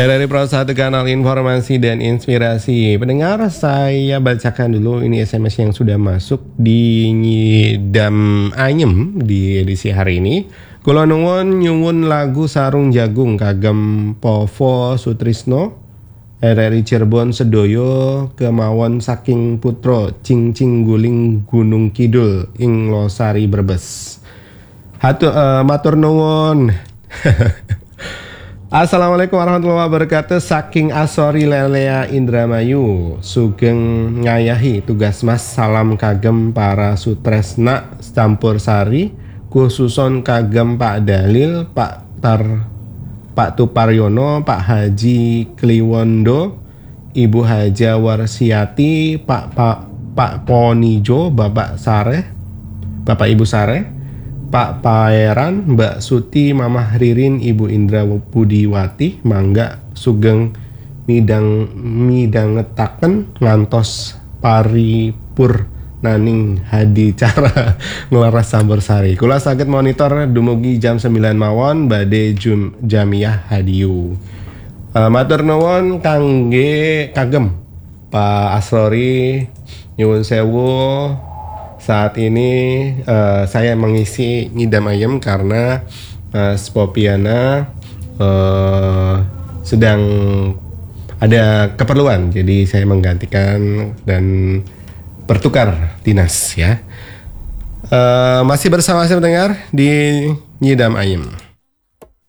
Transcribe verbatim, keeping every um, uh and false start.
Dari Pro satu Kanal Informasi dan Inspirasi. Pendengar, saya bacakan dulu ini S M S yang sudah masuk di Nyidam Ayem di edisi hari ini. Kula nuwun nyuwun lagu Sarung Jagung kagem Povo Sutrisno R R I Cirebon sedoyo kemawon saking putra Cing Cing Guling Gunung Kidul ing Losari Brebes. Hatu uh, matur nuwun. Assalamualaikum warahmatullahi wabarakatuh. Saking Asori Lelea Indramayu sugeng ngayahi tugas mas salam kagem para sutresna campur sari khususon kagem Pak Dalil, Pak Tar, Pak Tuparyono, Pak Haji Kliwondo, Ibu Haja Warsiati, Pak Pak Pak Ponijo, Bapak Sare, Bapak Ibu Sare, Pak Paeran, Mbak Suti, Mamah Ririn, Ibu Indra Budiwati, mangga sugeng midang midangetaken ngantos paripur naning hadi cara ngelaras Sampur Sari. Kula saged monitor dumugi jam sembilan mawon badhe jum jamiah hadiu. Uh, matur nuwun kangge kagem Pak Asrori, nyuwun sewu. Saat ini uh, saya mengisi Nyidam Ayem karena uh, Spopiana uh, sedang ada keperluan, jadi saya menggantikan dan bertukar dinas ya. Uh, masih bersama saya mendengar di Nyidam Ayem.